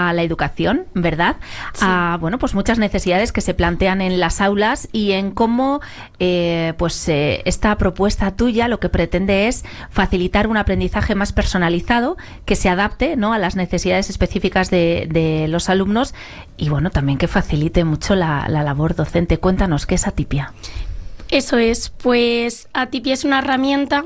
a la educación, ¿verdad? Sí. A, bueno, pues muchas necesidades que se plantean en las aulas y en cómo esta propuesta tuya lo que pretende es facilitar un aprendizaje más personalizado que se adapte, ¿no?, a las necesidades específicas de los alumnos y, bueno, también que facilite mucho la labor docente. Cuéntanos, ¿qué es Atipia? Eso es, pues Atipia es una herramienta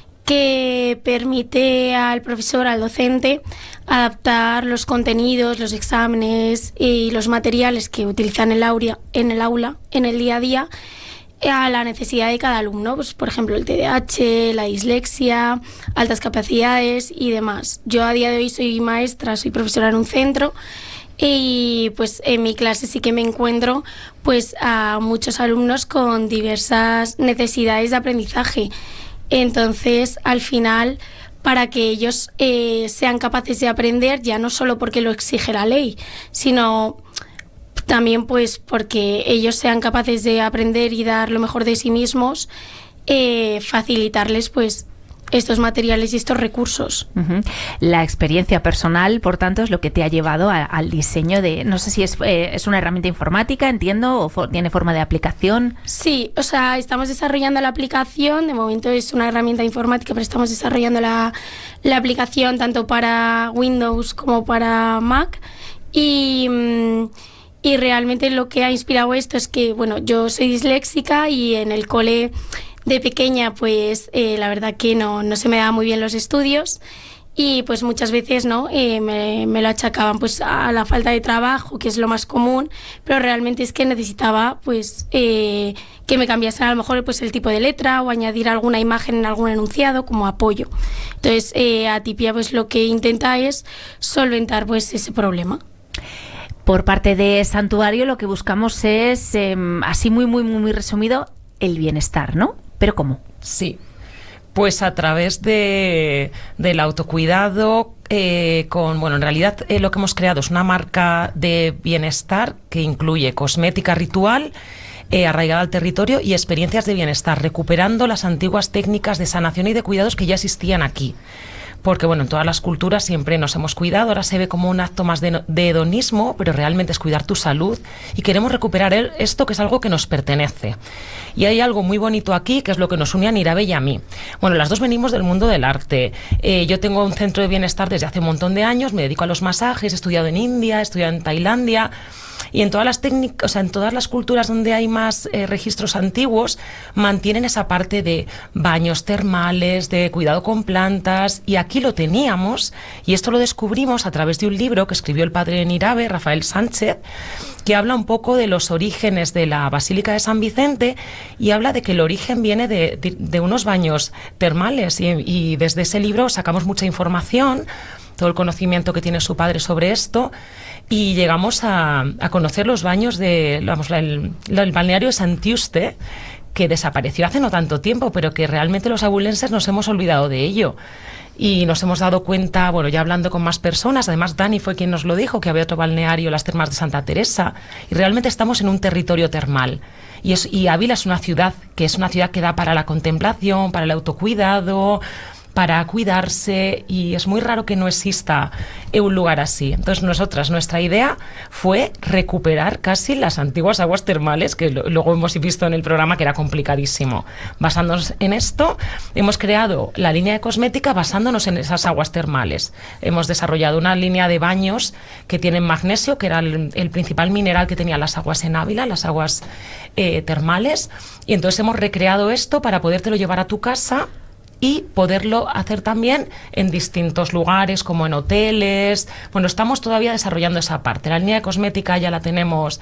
que permite al profesor, al docente, adaptar los contenidos, los exámenes y los materiales que utilizan en el aula, en el día a día, a la necesidad de cada alumno. Pues, por ejemplo, el TDAH, la dislexia, altas capacidades y demás. Yo a día de hoy soy maestra, soy profesora en un centro y pues en mi clase sí que me encuentro pues a muchos alumnos con diversas necesidades de aprendizaje. Entonces, al final, para que ellos sean capaces de aprender, ya no solo porque lo exige la ley, sino también pues porque ellos sean capaces de aprender y dar lo mejor de sí mismos, facilitarles pues estos materiales y estos recursos. Uh-huh. La experiencia personal, por tanto, es lo que te ha llevado al diseño de... No sé si es una herramienta informática, entiendo, o tiene forma de aplicación. Sí, o sea, estamos desarrollando la aplicación. De momento es una herramienta informática, pero estamos desarrollando la aplicación tanto para Windows como para Mac. Y realmente lo que ha inspirado esto es que, bueno, yo soy disléxica y en el cole de pequeña, pues la verdad que no se me daban muy bien los estudios y pues muchas veces me lo achacaban pues a la falta de trabajo, que es lo más común, pero realmente es que necesitaba pues que me cambiasen a lo mejor pues el tipo de letra o añadir alguna imagen en algún enunciado como apoyo. Entonces Atipia pues lo que intenta es solventar pues ese problema. Por parte de Santuario lo que buscamos es, así muy resumido, el bienestar, ¿no? ¿Pero cómo? Sí, pues a través del autocuidado, en realidad lo que hemos creado es una marca de bienestar que incluye cosmética ritual, arraigada al territorio y experiencias de bienestar, recuperando las antiguas técnicas de sanación y de cuidados que ya existían aquí. Porque, bueno, en todas las culturas siempre nos hemos cuidado, ahora se ve como un acto más de hedonismo, pero realmente es cuidar tu salud y queremos recuperar esto que es algo que nos pertenece. Y hay algo muy bonito aquí, que es lo que nos une a Nirabe y a mí. Bueno, las dos venimos del mundo del arte. Yo tengo un centro de bienestar desde hace un montón de años, me dedico a los masajes, he estudiado en India, he estudiado en Tailandia. Y en todas las técnicas, o sea, en todas las culturas donde hay más registros antiguos, mantienen esa parte de baños termales, de cuidado con plantas, y aquí lo teníamos, y esto lo descubrimos a través de un libro que escribió el padre de Nirabe, Rafael Sánchez, que habla un poco de los orígenes de la Basílica de San Vicente, y habla de que el origen viene de unos baños termales, y desde ese libro sacamos mucha información, todo el conocimiento que tiene su padre sobre esto, y llegamos a conocer los baños el balneario de Santiuste, que desapareció hace no tanto tiempo, pero que realmente los abulenses nos hemos olvidado de ello. Y nos hemos dado cuenta, bueno, ya hablando con más personas, además Dani fue quien nos lo dijo, que había otro balneario, las Termas de Santa Teresa, y realmente estamos en un territorio termal. Y Ávila es una ciudad que da para la contemplación, para el autocuidado, para cuidarse, y es muy raro que no exista un lugar así. Entonces nuestra idea fue recuperar casi las antiguas aguas termales, que luego hemos visto en el programa que era complicadísimo. Basándonos en esto, hemos creado la línea de cosmética basándonos en esas aguas termales. Hemos desarrollado una línea de baños que tienen magnesio, que era el principal mineral que tenían las aguas en Ávila, las aguas termales, y entonces hemos recreado esto para podértelo llevar a tu casa y poderlo hacer también en distintos lugares, como en hoteles. Bueno, estamos todavía desarrollando esa parte. La línea de cosmética ya la tenemos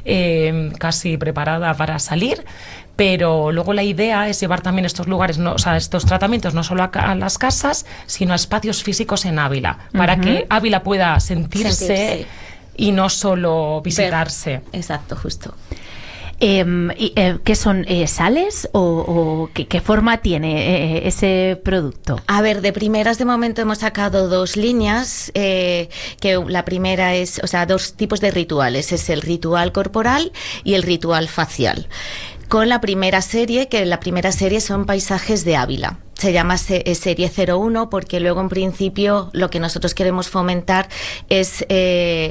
casi preparada para salir, pero luego la idea es llevar también estos lugares, estos tratamientos no solo a las casas, sino a espacios físicos en Ávila, para que Ávila pueda sentirse y no solo visitarse. Exacto, justo. ¿Qué son sales o qué forma tiene ese producto? A ver, de primeras de momento hemos sacado 2 líneas, que la primera es, dos tipos de rituales, es el ritual corporal y el ritual facial. Con la primera serie, son paisajes de Ávila. Se llama serie 01 porque luego en principio lo que nosotros queremos fomentar es